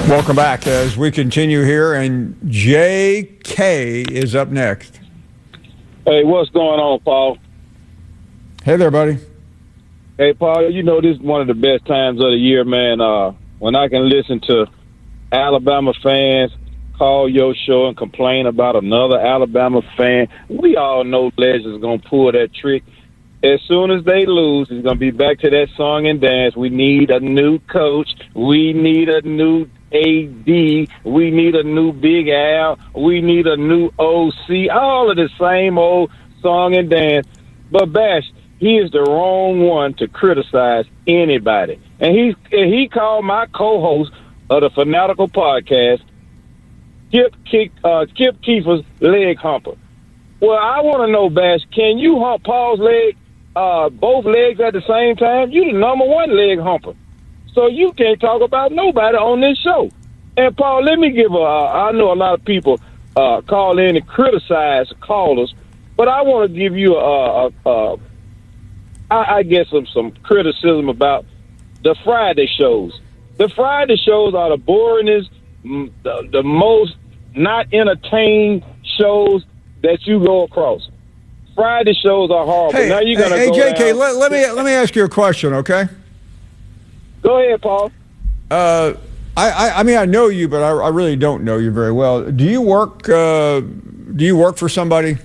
Welcome back as we continue here, and J.K. is up next. Hey, what's going on, Paul? Hey there, buddy. Hey, Paul, you know this is one of the best times of the year, man, when I can listen to Alabama fans call your show and complain about another Alabama fan. We all know Legend's going to pull that trick. As soon as they lose, it's going to be back to that song and dance. We need a new coach. We need a new AD. We need a new Big Al. We need a new OC. All of the same old song and dance. But Bash, he is the wrong one to criticize anybody. And he called my co-host of the Fanatical Podcast Skip Keefer's leg humper. Well, I want to know, Bash, can you hump Paul's leg, both legs at the same time? You the number one leg humper. So you can't talk about nobody on this show. And, Paul, let me give I know a lot of people call in and criticize callers, but I want to give you I guess some criticism about the Friday shows. The Friday shows are the boringest, the most not entertained shows that you go across. Friday shows are horrible. Hey, now you're gonna hey, go JK, down. let me ask you a question, okay? Go ahead, Paul. I mean, I know you, but I really don't know you very well. Do you work for somebody?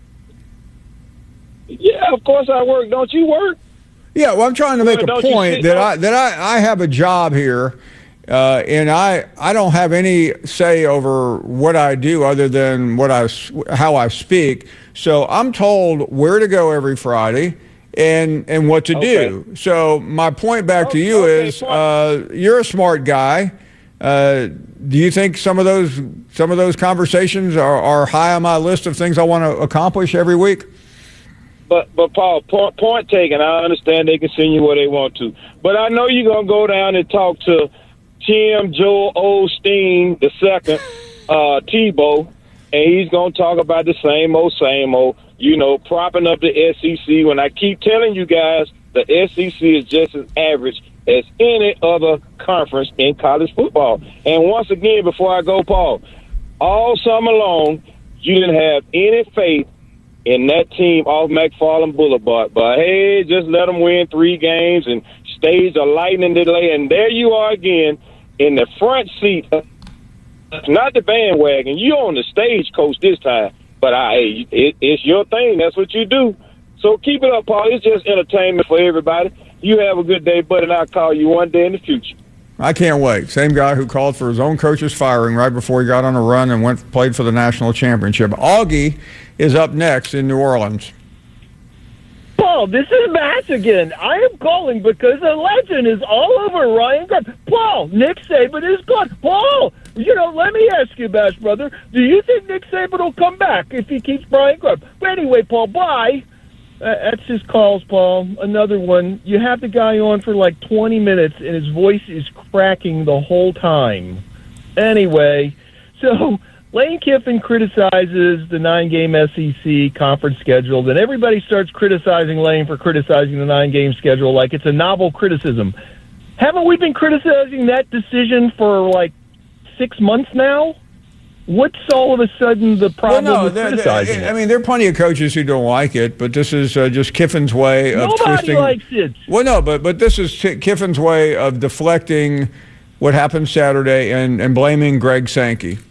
Yeah, of course I work. Don't you work? Yeah, well, I'm trying to make a point that I have a job here, and I don't have any say over what I do other than how I speak. So I'm told where to go every Friday and what to do. So my point back to you is you're a smart guy. Do you think some of those conversations are high on my list of things I want to accomplish every week? But Paul, point taken. I understand they can send you where they want to. But I know you're going to go down and talk to Tim Joel Osteen II, Tebow, and he's going to talk about the same old, propping up the SEC. When I keep telling you guys, the SEC is just as average as any other conference in college football. And once again, before I go, Paul, all summer long, you didn't have any faith in that team off McFarland Boulevard. But, hey, just let them win 3 games and stage a lightning delay. And there you are again in the front seat, not the bandwagon. You on the stagecoach this time. But it's your thing. That's what you do. So keep it up, Paul. It's just entertainment for everybody. You have a good day, buddy, and I'll call you one day in the future. I can't wait. Same guy who called for his own coach's firing right before he got on a run and played for the national championship. Augie is up next in New Orleans. Paul, this is Bash again. I am calling because the legend is all over Ryan Grubb. Paul, Nick Saban is gone. Paul, let me ask you, Bash brother, do you think Nick Saban will come back if he keeps Brian Grubb? But anyway, Paul, bye. That's his calls, Paul. Another one. You have the guy on for like 20 minutes, and his voice is cracking the whole time. Anyway, so Lane Kiffin criticizes the 9-game SEC conference schedule, then everybody starts criticizing Lane for criticizing the 9-game schedule like it's a novel criticism. Haven't we been criticizing that decision for like 6 months now? What's all of a sudden the problem with criticizing it? I mean, there are plenty of coaches who don't like it, but this is just Kiffin's way of twisting. Nobody likes it. Well, no, but this is Kiffin's way of deflecting what happened Saturday and blaming Greg Sankey.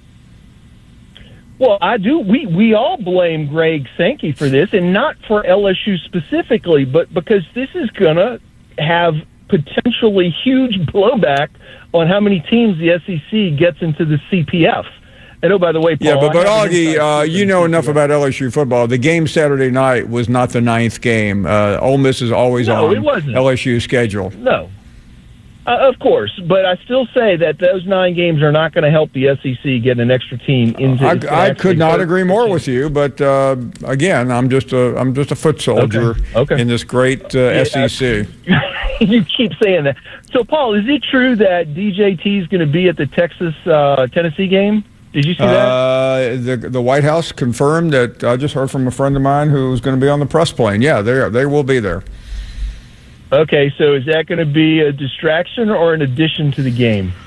Well, I do. We all blame Greg Sankey for this, and not for LSU specifically, but because this is going to have potentially huge blowback on how many teams the SEC gets into the CPF. And, by the way, Paul, yeah, but Augie, you know enough about LSU football. The game Saturday night was not the 9th game. Ole Miss is always on LSU's schedule. No, of course. But I still say that those 9 games are not going to help the SEC get an extra team into. I could not agree more with you. But again, I'm just a foot soldier in this great SEC. You keep saying that. So, Paul, is it true that DJT is going to be at the Texas-Tennessee game? Did you see that? The White House confirmed that. I just heard from a friend of mine who's going to be on the press plane. Yeah, they will be there. Okay, so is that going to be a distraction or an addition to the game?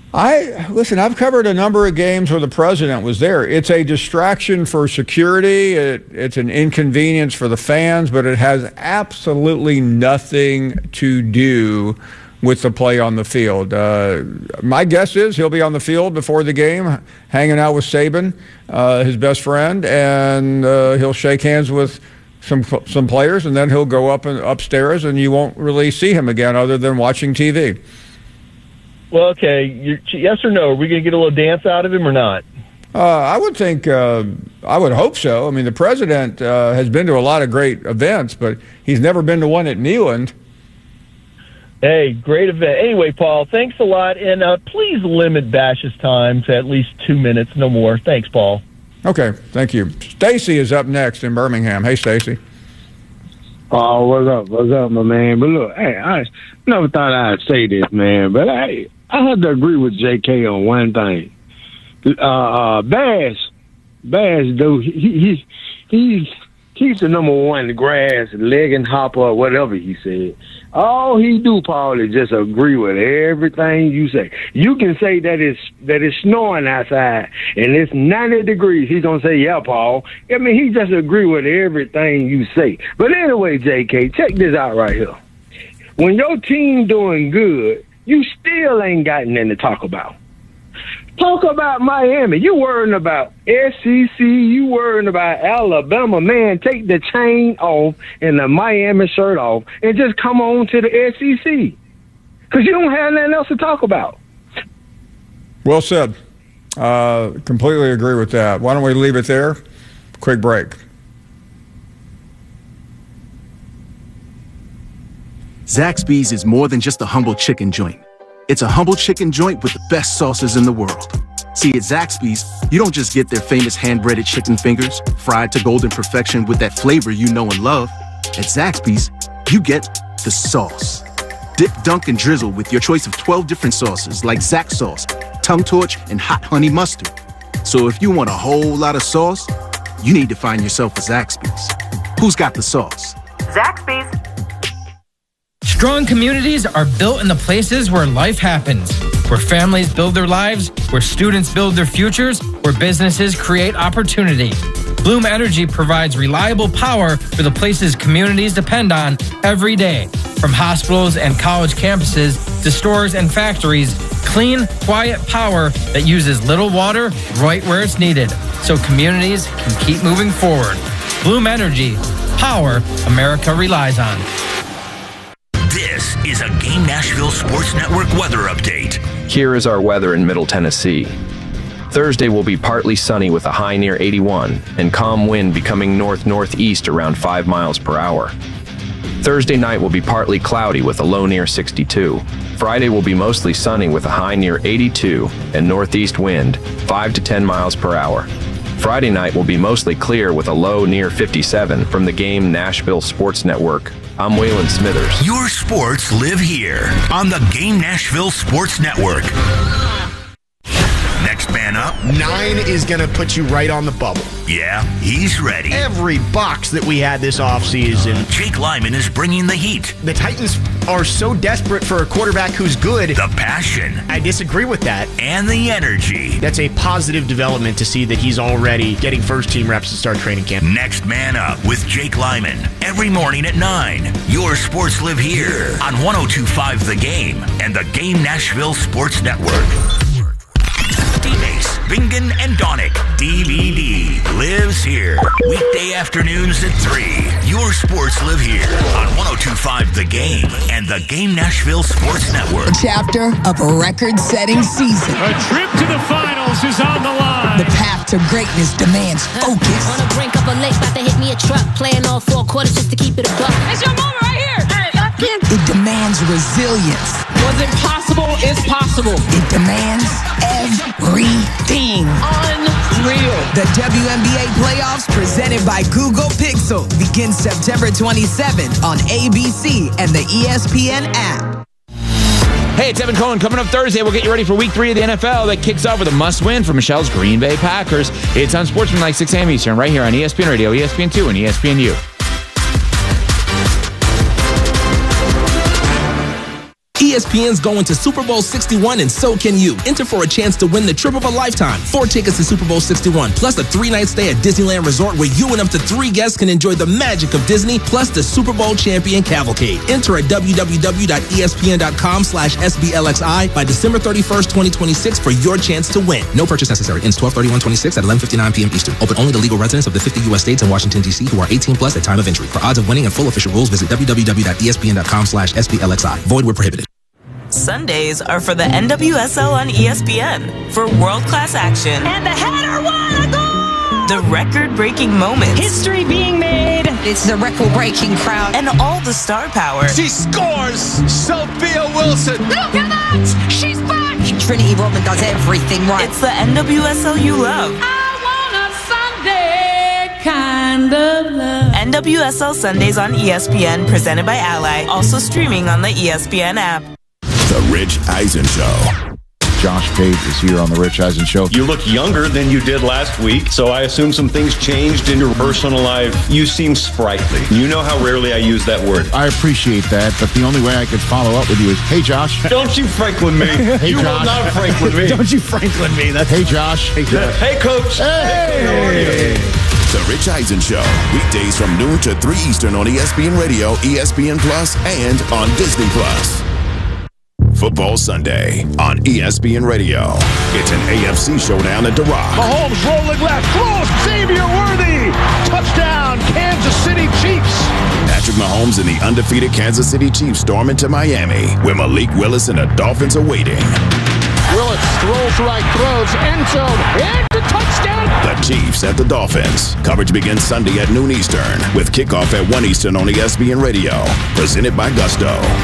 Listen, I've covered a number of games where the president was there. It's a distraction for security. It's an inconvenience for the fans, but it has absolutely nothing to do with the play on the field. My guess is he'll be on the field before the game, hanging out with Saban, his best friend, and he'll shake hands with some players, and then he'll go upstairs, and you won't really see him again other than watching TV. Well, okay, yes or no? Are we going to get a little dance out of him or not? I would think, I would hope so. I mean, the president has been to a lot of great events, but he's never been to one at Neyland. Hey, great event. Anyway, Paul, thanks a lot, and please limit Bash's time to at least 2 minutes, no more. Thanks, Paul. Okay, thank you. Stacy is up next in Birmingham. Hey, Stacy. Oh, what's up, my man? But look, hey, I never thought I'd say this, man, but I had to agree with JK on one thing. Bash, dude, he's the number one grass legging hopper or whatever he said. All he do, Paul, is just agree with everything you say. You can say that it's snowing outside and it's 90 degrees. He's gonna say, yeah, Paul. I mean, he just agree with everything you say. But anyway, JK, check this out right here. When your team doing good, you still ain't got nothing to talk about. Talk about Miami. You worrying about SEC. You worrying about Alabama. Man, take the chain off and the Miami shirt off and just come on to the SEC. Because you don't have nothing else to talk about. Well said. Completely agree with that. Why don't we leave it there? Quick break. Zaxby's is more than just a humble chicken joint. It's a humble chicken joint with the best sauces in the world. See, at Zaxby's, you don't just get their famous hand-breaded chicken fingers, fried to golden perfection with that flavor you know and love. At Zaxby's, you get the sauce. Dip, dunk, and drizzle with your choice of 12 different sauces like Zax sauce, tongue torch, and hot honey mustard. So if you want a whole lot of sauce, you need to find yourself a Zaxby's. Who's got the sauce? Zaxby's. Strong communities are built in the places where life happens, where families build their lives, where students build their futures, where businesses create opportunity. Bloom Energy provides reliable power for the places communities depend on every day. From hospitals and college campuses to stores and factories, clean, quiet power that uses little water right where it's needed, so communities can keep moving forward. Bloom Energy, power America relies on. This is a Game Nashville Sports Network weather update. Here is our weather in Middle Tennessee. Thursday will be partly sunny with a high near 81 and calm wind becoming north-northeast around 5 miles per hour. Thursday night will be partly cloudy with a low near 62. Friday will be mostly sunny with a high near 82 and northeast wind 5 to 10 miles per hour. Friday night will be mostly clear with a low near 57. From the Game Nashville Sports Network, I'm Waylon Smithers. Your sports live here on the Game Nashville Sports Network. Next man up. 9 is going to put you right on the bubble. Yeah, he's ready. Every box that we had this offseason. Jake Lyman is bringing the heat. The Titans are so desperate for a quarterback who's good. The passion. I disagree with that. And the energy. That's a positive development to see that he's already getting first-team reps to start training camp. Next man up with Jake Lyman. Every morning at 9. Your sports live here on 102.5 The Game and the Game Nashville Sports Network. D-Base, Bingen, and Donick. DVD lives here. Weekday afternoons at 3. Your sports live here on 102.5 The Game and the Game Nashville Sports Network. A chapter of a record-setting season. A trip to the finals is on the line. The path to greatness demands focus. On the brink of a lake, about to hit me a truck. Playing all 4 quarters just to keep it a buck. It's your moment right here. Hey, it demands resilience. What's impossible is possible. It demands everything. Unreal. The WNBA playoffs presented by Google Pixel begins September 27th on ABC and the ESPN app. Hey, it's Evan Cohen. Coming up Thursday, we'll get you ready for Week 3 of the NFL that kicks off with a must-win for Michelle's Green Bay Packers. It's on Sportsmanlike 6 a.m. Eastern, right here on ESPN Radio, ESPN2, and ESPNU. ESPN's going to Super Bowl 61 and so can you. Enter for a chance to win the trip of a lifetime. 4 tickets to Super Bowl 61, plus a 3-night stay at Disneyland Resort where you and up to 3 guests can enjoy the magic of Disney, plus the Super Bowl champion cavalcade. Enter at www.espn.com/SBLXI by December 31st, 2026 for your chance to win. No purchase necessary. Ends 12/31/26 at 11:59 p.m. Eastern. Open only to legal residents of the 50 U.S. states and Washington, D.C. who are 18 plus at time of entry. For odds of winning and full official rules, visit www.espn.com/SBLXI. Void where prohibited. Sundays are for the NWSL on ESPN for world-class action. And the header, what a goal! The record-breaking moments. History being made. It's a record-breaking crowd. And all the star power. She scores! Sophia Wilson! Look at that! She's back! Trinity Rodman does everything right. It's the NWSL you love. I want a Sunday kind of love. NWSL Sundays on ESPN, presented by Ally. Also streaming on the ESPN app. The Rich Eisen Show. Josh Pate is here on The Rich Eisen Show. You look younger than you did last week, so I assume some things changed in your personal life. You seem sprightly. You know how rarely I use that word. I appreciate that, but the only way I could follow up with you is, hey, Josh. Don't you Franklin me. Hey, you Josh. will not Franklin me. Don't you Franklin me. That's hey, Josh. Hey, Josh. Hey, Coach. Hey. The Rich Eisen Show. Weekdays from noon to 3 Eastern on ESPN Radio, ESPN Plus, and on Disney Plus. Football Sunday on ESPN Radio. It's an AFC showdown at The Rock. Mahomes rolling left, close, Xavier Worthy, touchdown, Kansas City Chiefs. Patrick Mahomes and the undefeated Kansas City Chiefs storm into Miami, where Malik Willis and the Dolphins are waiting. Willis throws right, throws, end zone, and the touchdown. The Chiefs at the Dolphins. Coverage begins Sunday at noon Eastern, with kickoff at 1 Eastern on ESPN Radio. Presented by Gusto.